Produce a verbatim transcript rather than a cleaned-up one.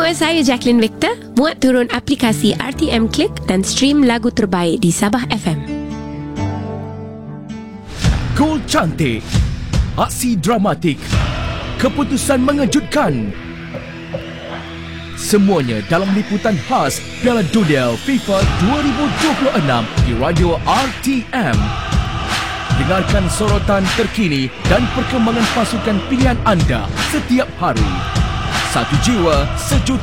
Bersama saya Jacqueline Victor, muat turun aplikasi R T M Click dan stream lagu terbaik di Sabah F M. Gol cantik, aksi dramatik, keputusan mengejutkan. Semuanya dalam liputan khas Piala Dunia FIFA dua ribu dua puluh enam di Radio R T M. Dengarkan sorotan terkini dan perkembangan pasukan pilihan anda setiap hari. Satu jiwa, sejuta